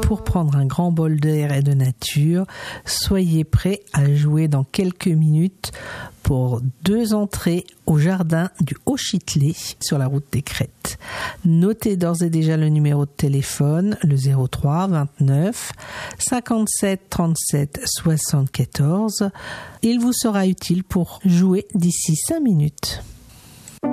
Pour prendre un grand bol d'air et de nature, soyez prêts à jouer dans quelques minutes pour 2 entrées au jardin du Haut-Chitelet sur la route des Crêtes. Notez d'ores et déjà le numéro de téléphone, le 03 29 57 37 74. Il vous sera utile pour jouer d'ici 5 minutes.